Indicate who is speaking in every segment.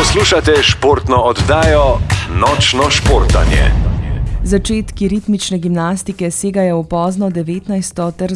Speaker 1: Poslušate športno oddajo Nočno športanje.
Speaker 2: Začetki ritmične gimnastike segajo v pozno 19. ter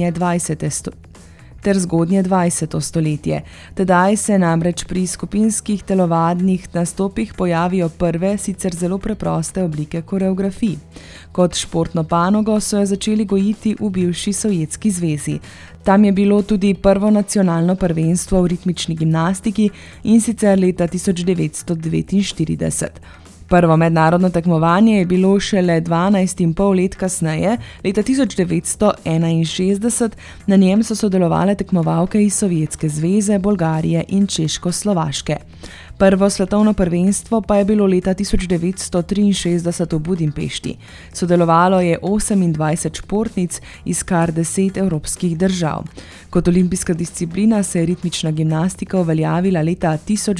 Speaker 2: zgodnje 20. stoletje. Tedaj se namreč pri skupinskih telovadnih nastopih pojavijo prve, sicer zelo preproste oblike koreografij. Kot športno panogo so jo začeli gojiti v bivši Sovjetski zvezi. Tam je bilo tudi prvo nacionalno prvenstvo v ritmični gimnastiki in sicer leta 1949. Prvo mednarodno tekmovanje je bilo šele 12,5 let kasneje, leta 1961, na njem so sodelovale tekmovalke iz Sovjetske zveze, Bolgarije in Češko-Slovaške. Prvo svetovno prvenstvo pa je bilo leta 1963 v Budimpešti. Sodelovalo je 28 športnic iz kar 10 evropskih držav. Kot olimpijska disciplina se je ritmična gimnastika uveljavila leta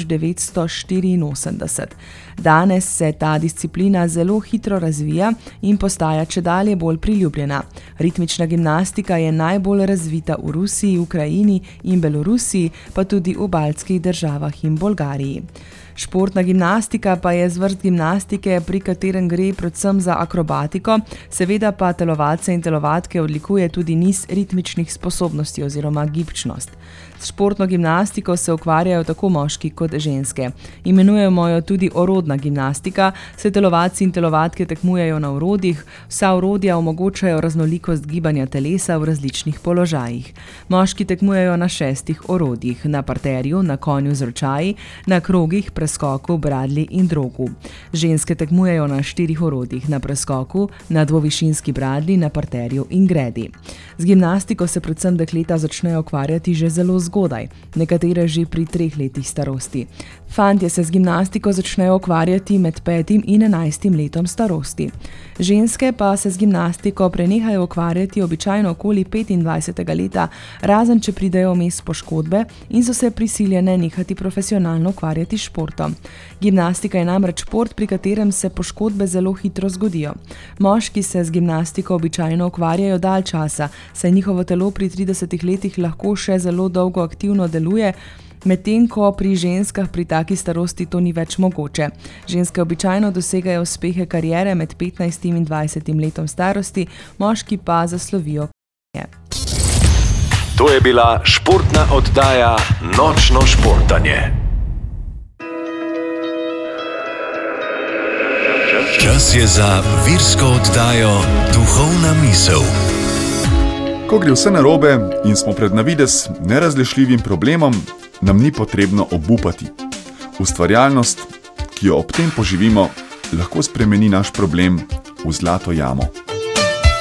Speaker 2: 1984. Danes se ta disciplina zelo hitro razvija in postaja čedalje bolj priljubljena. Ritmična gimnastika je najbolj razvita v Rusiji, Ukrajini in Belorusiji, pa tudi v baltskih državah in Bolgariji. Športna gimnastika pa je zvrst gimnastike, pri katerem gre predvsem za akrobatiko, seveda pa telovadce in telovadke odlikuje tudi niz ritmičnih sposobnosti oziroma gibčnost. S športno gimnastiko se ukvarjajo tako moški kot ženske. Imenujemo jo tudi orodna gimnastika, saj telovadci in telovadke tekmujejo na orodjih, vsa orodja omogočajo raznolikost gibanja telesa v različnih položajih. Moški tekmujejo na 6 orodjih, na parterju, na konju z ročaji, na krogih, preskoku, bradlji in drogu. Ženske tekmujejo na 4 orodjih, na preskoku, na dvovišinski bradlji, na parterju in gredi. Z gimnastiko se predvsem dekleta začnejo ukvarjati že zelo zgodaj, nekatere že pri 3 letih starosti. Fantje se z gimnastiko začnejo ukvarjati med 5 in 11 letom starosti. Ženske pa se z gimnastiko prenehajo ukvarjati običajno okoli 25. leta, razen če pridejo vmes poškodbe in so se prisiljene nehati profesionalno ukvarjati s športom. Gimnastika je namreč šport, pri katerem se poškodbe zelo hitro zgodijo. Moški se z gimnastiko običajno ukvarjajo dalj časa, saj njihovo telo pri 30 letih lahko še zelo dolgo aktivno deluje, medtem ko pri ženskah pri taki starosti to ni več mogoče. Ženske običajno dosegajo uspehe kariere med 15 in 20 letom starosti, moški pa zaslovijo kasneje.
Speaker 1: To je bila športna oddaja Nočno športanje. Čas je za virsko oddajo Duhovna misel.
Speaker 3: Ko gre vse narobe in smo pred navidez nerazrešljivim problemom, nam ni potrebno obupati. Ustvarjalnost, ki jo ob tem poživimo, lahko spremeni naš problem v zlato jamo.